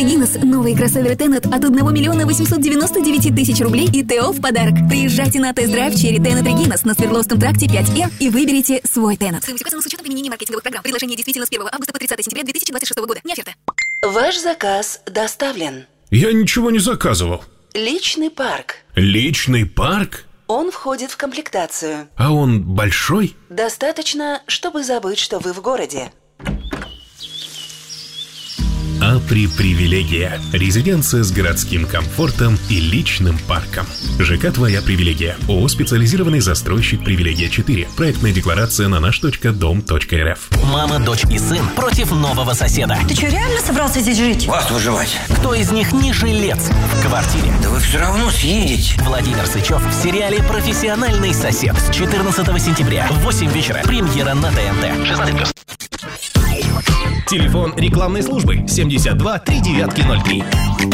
Регинас. Новые кроссоверы Тенет от 1 899 000 рублей и ТО в подарок. Приезжайте на тест-драйв Черри Тенет Регинас на Свердловском тракте 5Р и выберите свой Тенет. Стоимость указана с учетом применения маркетинговых программ. Предложение действительно с 1 августа по 30 сентября 2026 года. Не оферта. Ваш заказ доставлен. Я ничего не заказывал. Личный парк. Личный парк? Он входит в комплектацию. А он большой? Достаточно, чтобы забыть, что вы в городе. Апри-привилегия. Резиденция с городским комфортом и личным парком. ЖК «Твоя привилегия». ООО «Специализированный застройщик Привилегия 4». Проектная декларация на наш.дом.рф. Мама, дочь и сын против нового соседа. Ты что, реально собрался здесь жить? Вас выживать. Кто из них не жилец в квартире? Да вы все равно съедете. Владимир Сычев в сериале «Профессиональный сосед» с 14 сентября в 8 вечера. Премьера на ТНТ. 16+. Телефон рекламной службы 72 3903.